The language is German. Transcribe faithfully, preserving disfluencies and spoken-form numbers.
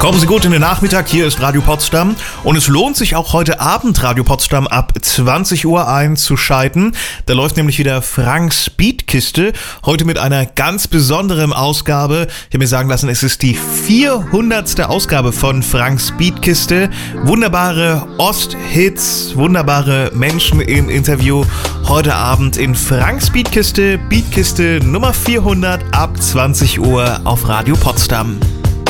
Kommen Sie gut in den Nachmittag, hier ist Radio Potsdam und es lohnt sich auch heute Abend Radio Potsdam ab zwanzig Uhr einzuschalten. Da läuft nämlich wieder Franks Beatkiste, heute mit einer ganz besonderen Ausgabe. Ich habe mir sagen lassen, es ist die vierhundertste Ausgabe von Franks Beatkiste. Wunderbare Osthits, wunderbare Menschen im Interview. Heute Abend in Franks Beatkiste, Beatkiste Nummer vierhundert ab zwanzig Uhr auf Radio Potsdam.